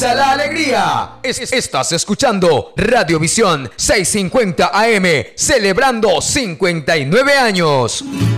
comienza la alegría. Estás escuchando Radiovisión 650 AM, celebrando 59 años.